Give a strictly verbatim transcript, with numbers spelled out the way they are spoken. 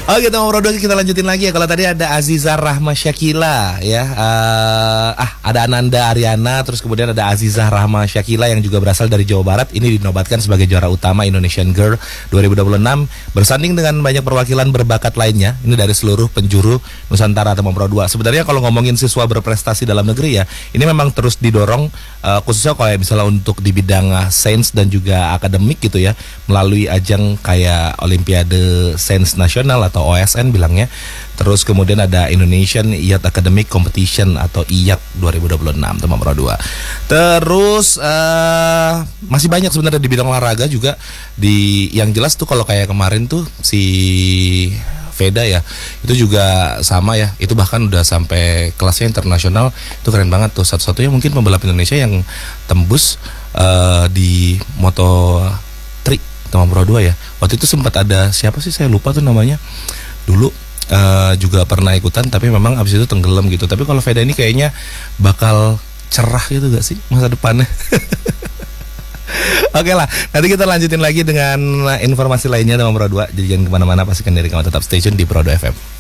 Oke, teman Pro dua kita lanjutin lagi ya. Kalau tadi ada Aziza Rahma Syakila ya, uh, ah ada Ananda Ariana, terus kemudian ada Aziza Rahma Syakila yang juga berasal dari Jawa Barat. Ini dinobatkan sebagai juara utama Indonesian Girl dua ribu dua puluh enam bersanding dengan banyak perwakilan berbakat lainnya. Ini dari seluruh penjuru Nusantara, teman Pro dua. Sebenarnya kalau ngomongin siswa berprestasi dalam negeri ya, ini memang terus didorong uh, khususnya kalau misalnya untuk di bidang uh, sains dan juga akademik gitu ya, melalui ajang kayak Olimpiade Sains Nasional atau O S N bilangnya. Terus kemudian ada Indonesian Youth Academic Competition atau I Y A C dua ribu dua puluh enam, teman Pro dua. Terus uh, masih banyak sebenarnya di bidang olahraga juga. Di yang jelas tuh kalau kayak kemarin tuh si Veda ya, itu juga sama ya, itu bahkan udah sampai kelasnya internasional. Itu keren banget tuh, satu-satunya mungkin pembalap Indonesia yang tembus uh, di Moto tiga, teman Pro dua ya. Waktu itu sempat ada siapa sih, saya lupa tuh namanya. Dulu uh, juga pernah ikutan, tapi memang abis itu tenggelam gitu. Tapi kalau Veda ini kayaknya bakal cerah gitu gak sih masa depannya? Oke lah, nanti kita lanjutin lagi dengan informasi lainnya teman Pro dua. Jadi jangan kemana-mana, pastikan diri kamu tetap stay tune di Pro dua F M.